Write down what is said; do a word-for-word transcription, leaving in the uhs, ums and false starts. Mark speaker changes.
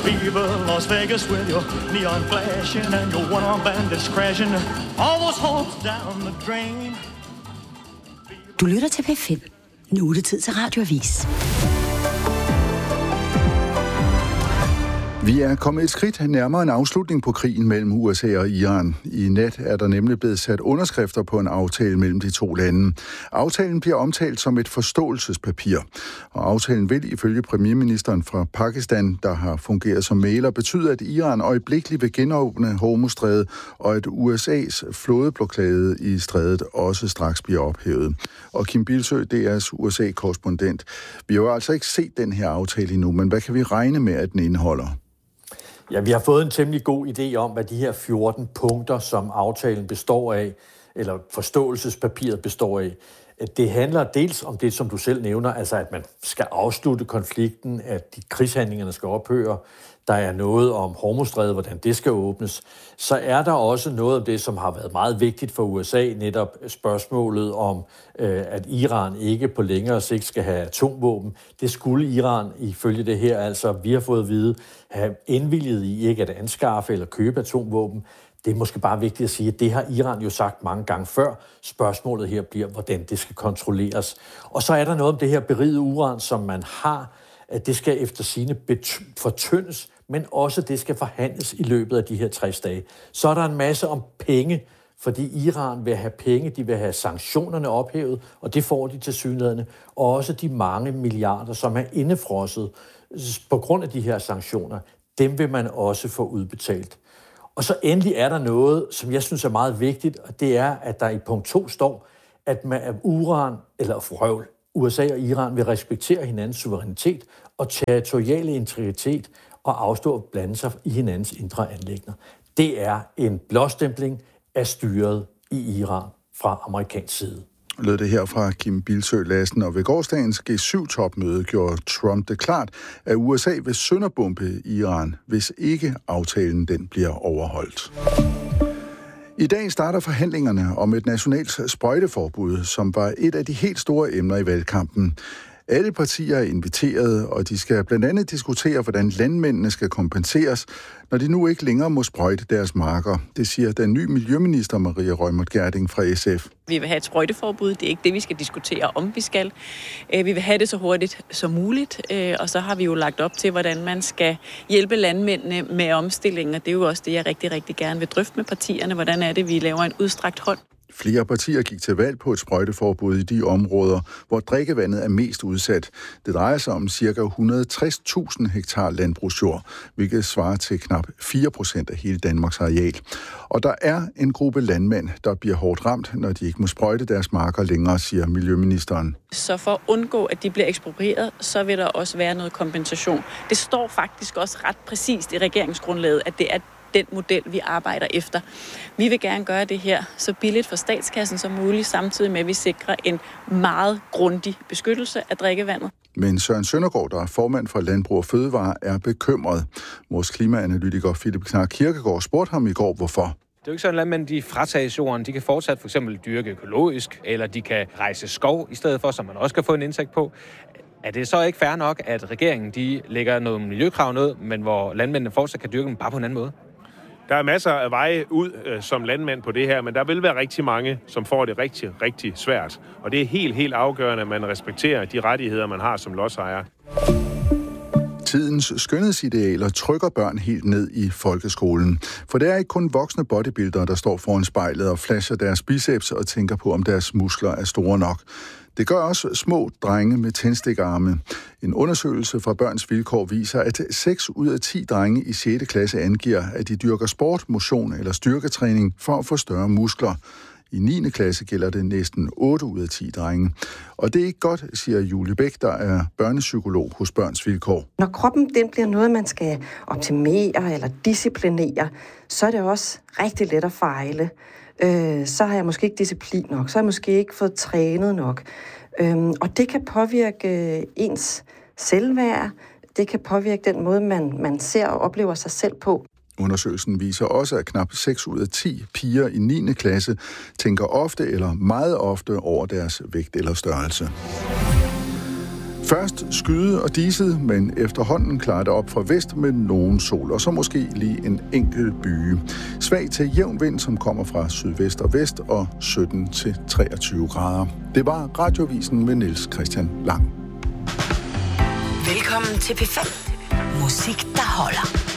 Speaker 1: Viva Las Vegas with your neon flashing and your one-armed bandits crashing. All those hopes down the drain.
Speaker 2: Du lytter til P fem. Nu er det tid til Radioavis.
Speaker 3: Vi er kommet et skridt nærmere en afslutning på krigen mellem U S A og Iran. I nat er der nemlig blevet sat underskrifter på en aftale mellem de to lande. Aftalen bliver omtalt som et forståelsespapir, og aftalen vil ifølge premierministeren fra Pakistan, der har fungeret som mægler, betyde, at Iran øjeblikkeligt vil genåbne Hormuzstrædet, og at U S A's flådeblokade i strædet også straks bliver ophævet. Og Kim Bildsøe, D R's U S A-korrespondent. Vi har jo altså ikke set den her aftale endnu, men hvad kan vi regne med, at den indeholder?
Speaker 4: Ja, vi har fået en temmelig god idé om, hvad de her fjorten punkter, som aftalen består af, eller forståelsespapiret består af. Det handler dels om det, som du selv nævner, altså at man skal afslutte konflikten, at de krigshandlingerne skal ophøre. Der er noget om Hormuzstrædet, hvordan det skal åbnes. Så er der også noget om det, som har været meget vigtigt for U S A, netop spørgsmålet om, at Iran ikke på længere sigt skal have atomvåben. Det skulle Iran ifølge det her, altså vi har fået at vide, have indvilliget i ikke at anskaffe eller købe atomvåben. Det er måske bare vigtigt at sige, at det har Iran jo sagt mange gange før. Spørgsmålet her bliver, hvordan det skal kontrolleres. Og så er der noget om det her berigede uran, som man har, at det skal efter sigende fortyndes, men også det skal forhandles i løbet af de her tres dage. Så er der en masse om penge, fordi Iran vil have penge, de vil have sanktionerne ophævet, og det får de tilsyneladende. Og også de mange milliarder, som er indefrosset på grund af de her sanktioner, dem vil man også få udbetalt. Og så endelig er der noget, som jeg synes er meget vigtigt, og det er, at der i punkt to står, at man af uran, eller frøvl, U S A og Iran vil respektere hinandens suverænitet og territoriale integritet og afstå at blande sig i hinandens indre anliggender. Det er en blåstempling af styret i Iran fra amerikansk side.
Speaker 3: Lød det her fra Kim Bildsøe Lassen, og ved gårsdagens G syv-topmøde gjorde Trump det klart, at U S A vil sønderbombe Iran, hvis ikke aftalen den bliver overholdt. I dag starter forhandlingerne om et nationalt sprøjteforbud, som var et af de helt store emner i valgkampen. Alle partier er inviteret, og de skal blandt andet diskutere, hvordan landmændene skal kompenseres, når de nu ikke længere må sprøjte deres marker. Det siger den nye miljøminister Maria Reumert Gjerding fra S F.
Speaker 5: Vi vil have et sprøjteforbud. Det er ikke det, vi skal diskutere, om vi skal. Vi vil have det så hurtigt som muligt, og så har vi jo lagt op til, hvordan man skal hjælpe landmændene med omstillingen, og det er jo også det, jeg rigtig, rigtig gerne vil drøfte med partierne. Hvordan er det, vi laver en udstrakt hånd?
Speaker 3: Flere partier gik til valg på et sprøjteforbud i de områder, hvor drikkevandet er mest udsat. Det drejer sig om ca. et hundrede og tres tusind hektar landbrugsjord, hvilket svarer til knap fire procent af hele Danmarks areal. Og der er en gruppe landmænd, der bliver hårdt ramt, når de ikke må sprøjte deres marker længere, siger miljøministeren.
Speaker 5: Så for at undgå, at de bliver eksproprieret, så vil der også være noget kompensation. Det står faktisk også ret præcist i regeringsgrundlaget, at det er den model, vi arbejder efter. Vi vil gerne gøre det her så billigt for statskassen som muligt, samtidig med, at vi sikrer en meget grundig beskyttelse af drikkevandet.
Speaker 3: Men Søren Søndergaard, der er formand for Landbrug og Fødevare, er bekymret. Vores klimaanalytiker Philip Knark Kirkegaard spurgte ham i går, hvorfor.
Speaker 6: Det er jo ikke sådan, at landmænd de fratages jorden. De kan fortsat for eksempel dyrke økologisk, eller de kan rejse skov i stedet for, så man også kan få en indtægt på. Er det så ikke fair nok, at regeringen de lægger noget miljøkrav ned, men hvor landmændene fortsat kan dyrke dem bare på en anden måde?
Speaker 7: Der er masser af veje ud øh, som landmænd på det her, men der vil være rigtig mange, som får det rigtig, rigtig svært. Og det er helt, helt afgørende, at man respekterer de rettigheder, man har som lodsejer.
Speaker 3: Tidens skønhedsidealer trykker børn helt ned i folkeskolen. For det er ikke kun voksne bodybuildere, der står foran spejlet og flasher deres biceps og tænker på, om deres muskler er store nok. Det gør også små drenge med tændstikarme. En undersøgelse fra Børns Vilkår viser, at seks ud af ti drenge i sjette klasse angiver, at de dyrker sport, motion eller styrketræning for at få større muskler. I niende klasse gælder det næsten otte ud af ti drenge. Og det er ikke godt, siger Julie Bæk, der er børnepsykolog hos Børns Vilkår.
Speaker 8: Når kroppen den bliver noget, man skal optimere eller disciplinere, så er det også rigtig let at fejle. Øh, så har jeg måske ikke disciplin nok, så har jeg måske ikke fået trænet nok. Øh, og det kan påvirke ens selvværd, det kan påvirke den måde, man, man ser og oplever sig selv på.
Speaker 3: Undersøgelsen viser også, at knap seks ud af ti piger i niende klasse tænker ofte eller meget ofte over deres vægt eller størrelse. Først skyde og diset, men efterhånden klarer det op fra vest med nogen sol, og så måske lige en enkelt byge. Svag til jævn vind, som kommer fra sydvest og vest, og sytten til treogtyve grader. Det var Radioavisen med Niels Christian Lang.
Speaker 2: Velkommen til P fem. Musik, der holder.